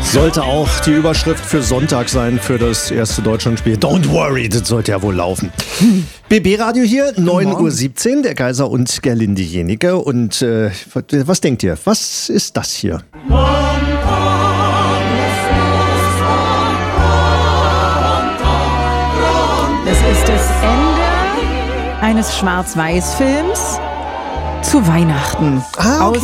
Sollte auch die Überschrift für Sonntag sein, für das erste Deutschlandspiel. Don't worry, das sollte ja wohl laufen. BB-Radio hier, 9:17 Uhr, der Geiser und Gerlinde Jenike. Und was denkt ihr? Was ist das hier? Das ist das Ende eines Schwarz-Weiß-Films zu Weihnachten aus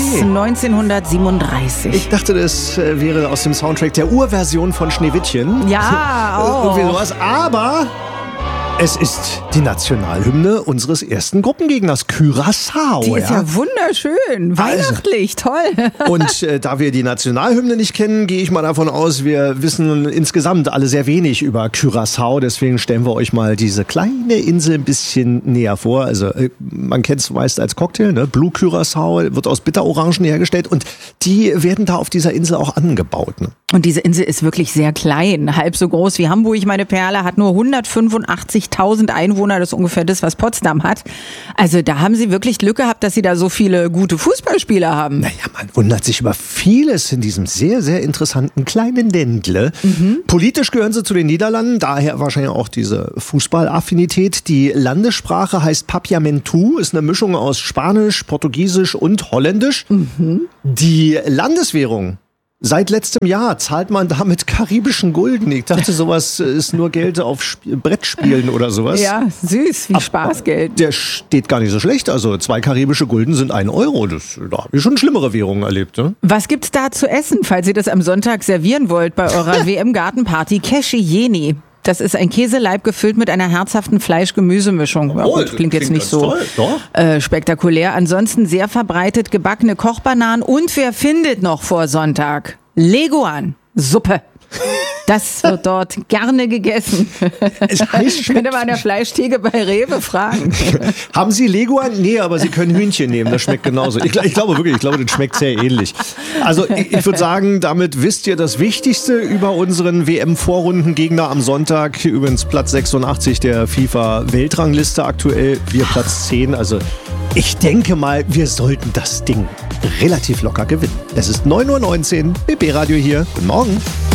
1937. Ich dachte, das wäre aus dem Soundtrack der Urversion von Schneewittchen. Ja, auch. Irgendwie sowas. Aber es ist die Nationalhymne unseres ersten Gruppengegners, Curaçao. Die ist ja wunderschön, weihnachtlich, toll. Und da wir die Nationalhymne nicht kennen, gehe ich mal davon aus, wir wissen insgesamt alle sehr wenig über Curaçao. Deswegen stellen wir euch mal diese kleine Insel ein bisschen näher vor. Also man kennt es meist als Cocktail, ne? Blue Curaçao, wird aus Bitterorangen hergestellt und die werden da auf dieser Insel auch angebaut. Ne? Und diese Insel ist wirklich sehr klein, halb so groß wie Hamburg. Meine Perle hat nur 185.000 Einwohner, das ist ungefähr das, was Potsdam hat. Also da haben sie wirklich Glück gehabt, dass sie da so viele gute Fußballspieler haben. Naja, man wundert sich über vieles in diesem sehr, sehr interessanten kleinen Ländle. Politisch gehören sie zu den Niederlanden, daher wahrscheinlich auch diese Fußballaffinität. Die Landessprache heißt Papiamentu, ist eine Mischung aus Spanisch, Portugiesisch und Holländisch. Die Landeswährung: seit letztem Jahr zahlt man damit karibischen Gulden. Ich dachte, sowas ist nur Geld auf Brettspielen oder sowas. Ja, süß, wie Spaßgeld. Der steht gar nicht so schlecht. Also 2 karibische Gulden sind 1 Euro. Da habe ich schon schlimmere Währungen erlebt. Ne? Was gibt's da zu essen, falls ihr das am Sonntag servieren wollt bei eurer WM-Gartenparty? Kesche Jeni. Das ist ein Käseleib gefüllt mit einer herzhaften Fleisch-Gemüse-Mischung. Ja, gut, klingt jetzt nicht so spektakulär. Ansonsten sehr verbreitet gebackene Kochbananen und wer findet noch vor Sonntag? Leguan-Suppe. Das wird dort gerne gegessen. Es heißt, könnte man an der Fleischtheke bei Rewe fragen. Haben Sie Leguan? Nee, aber Sie können Hühnchen nehmen, das schmeckt genauso. Ich glaube wirklich, das schmeckt sehr ähnlich. Also ich würde sagen, damit wisst ihr das Wichtigste über unseren WM-Vorrundengegner am Sonntag. Übrigens Platz 86 der FIFA-Weltrangliste aktuell, wir Platz 10. Also ich denke mal, wir sollten das Ding relativ locker gewinnen. Es ist 9:19 Uhr, BB Radio hier. Guten Morgen.